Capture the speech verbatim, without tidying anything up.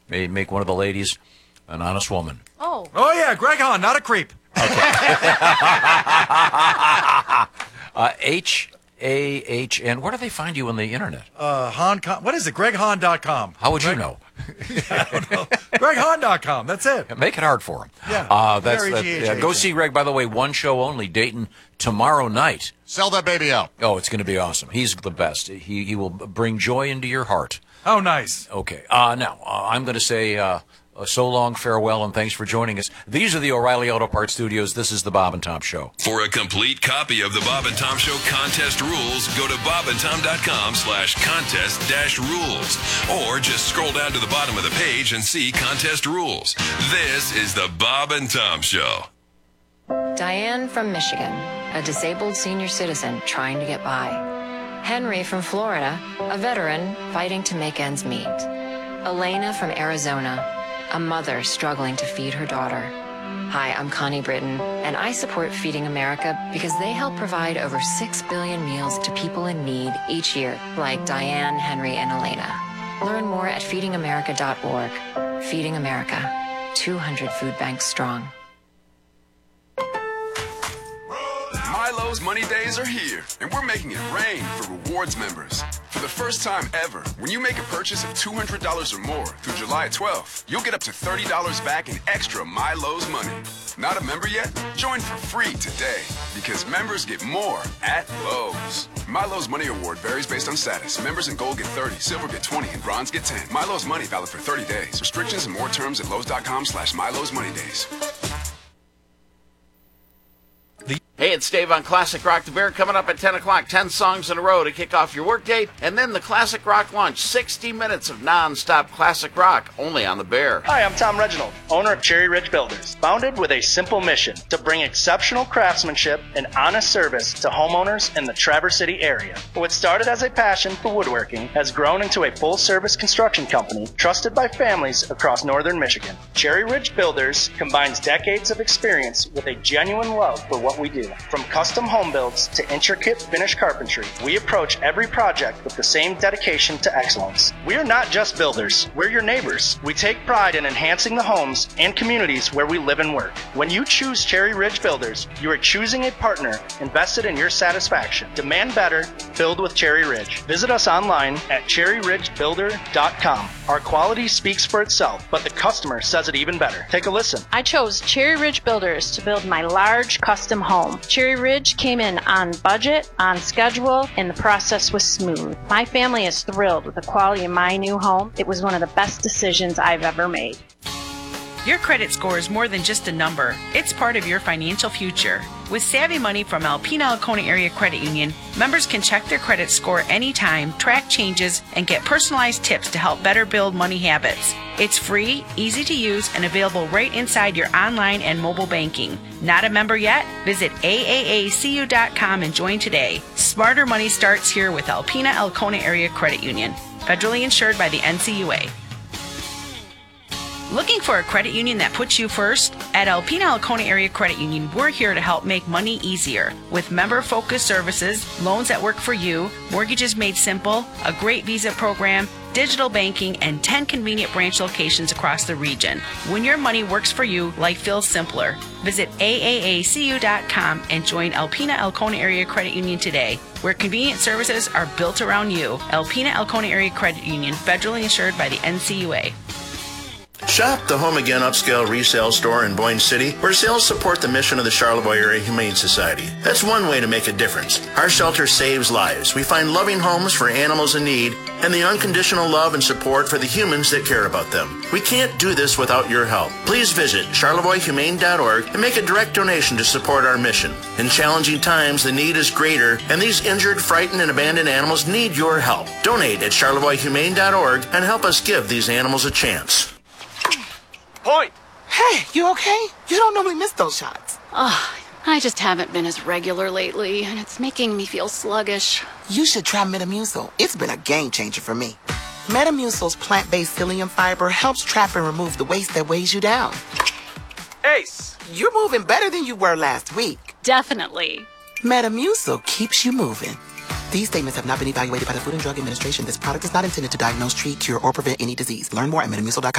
May make one of the ladies an honest woman. Oh. Oh, yeah, Greg Hahn, not a creep. uh, H A H N. Where do they find you on the internet? Uh, Hahn, what is it? Greg Hahn dot com. How would Greg, you know? I don't know. Greg Hahn dot com. That's it. Make it hard for him. Yeah. Uh, that's Very that, G H H yeah, N. Go see Greg, by the way, one show only, Dayton, tomorrow night. Sell that baby out. Oh, it's going to be awesome. He's the best. He he will bring joy into your heart. Oh, nice. Okay. Uh, now, uh, I'm going to say uh, uh, so long, farewell, and thanks for joining us. These are the O'Reilly Auto Parts Studios. This is the Bob and Tom Show. For a complete copy of the Bob and Tom Show contest rules, go to bobandtom.com slash contest dash rules. Or just scroll down to the bottom of the page and see contest rules. This is the Bob and Tom Show. Diane from Michigan, a disabled senior citizen trying to get by. Henry from Florida, a veteran fighting to make ends meet. Elena from Arizona, a mother struggling to feed her daughter. Hi, I'm Connie Britton, and I support Feeding America because they help provide over six billion meals to people in need each year, like Diane, Henry, and Elena. Learn more at feeding america dot org. Feeding America, two hundred food banks strong. Milo's Money Days are here, and we're making it rain for rewards members. For the first time ever, when you make a purchase of two hundred dollars or more through July twelfth, you'll get up to thirty dollars back in extra Milo's money. Not a member yet? Join for free today, because members get more at Lowe's. Milo's Money Award varies based on status. Members in gold get thirty, silver get twenty, and bronze get ten. Milo's Money valid for thirty days. Restrictions and more terms at lowes.com slash Milo's Money Days. Hey, it's Dave on Classic Rock the Bear coming up at ten o'clock. ten songs in a row to kick off your workday, and then the Classic Rock Lunch. sixty minutes of non-stop classic rock, only on the Bear. Hi, I'm Tom Reginald, owner of Cherry Ridge Builders, founded with a simple mission to bring exceptional craftsmanship and honest service to homeowners in the Traverse City area. What started as a passion for woodworking has grown into a full-service construction company trusted by families across northern Michigan. Cherry Ridge Builders combines decades of experience with a genuine love for what we do. From custom home builds to intricate finished carpentry, we approach every project with the same dedication to excellence. We are not just builders, we're your neighbors. We take pride in enhancing the homes and communities where we live and work. When you choose Cherry Ridge Builders, you are choosing a partner invested in your satisfaction. Demand better, build with Cherry Ridge. Visit us online at cherry ridge builder dot com. Our quality speaks for itself, but the customer says it even better. Take a listen. I chose Cherry Ridge Builders to build my large custom home. Cherry Ridge came in on budget, on schedule, and the process was smooth. My family is thrilled with the quality of my new home. It was one of the best decisions I've ever made. Your credit score is more than just a number. It's part of your financial future. With Savvy Money from Alpena Alcona Area Credit Union, members can check their credit score anytime, track changes, and get personalized tips to help better build money habits. It's free, easy to use, and available right inside your online and mobile banking. Not a member yet? Visit A A A C U dot com and join today. Smarter money starts here with Alpena Alcona Area Credit Union. Federally insured by the N C U A. Looking for a credit union that puts you first? At Alpena Alcona Area Credit Union, we're here to help make money easier. With member-focused services, loans that work for you, mortgages made simple, a great visa program, digital banking, and ten convenient branch locations across the region. When your money works for you, life feels simpler. Visit A A A C U dot com and join Alpena Alcona Area Credit Union today, where convenient services are built around you. Alpena Alcona Area Credit Union, federally insured by the N C U A. Shop the Home Again Upscale Resale Store in Boyne City, where sales support the mission of the Charlevoix Area Humane Society. That's one way to make a difference. Our shelter saves lives. We find loving homes for animals in need and the unconditional love and support for the humans that care about them. We can't do this without your help. Please visit charlevoix humane dot org and make a direct donation to support our mission. In challenging times, the need is greater, and these injured, frightened, and abandoned animals need your help. Donate at charlevoix humane dot org and help us give these animals a chance. Point! Hey, you okay? You don't normally miss those shots. Oh, I just haven't been as regular lately, and it's making me feel sluggish. You should try Metamucil. It's been a game changer for me. Metamucil's plant-based psyllium fiber helps trap and remove the waste that weighs you down. Ace! You're moving better than you were last week. Definitely. Metamucil keeps you moving. These statements have not been evaluated by the Food and Drug Administration. This product is not intended to diagnose, treat, cure, or prevent any disease. Learn more at metamucil dot com.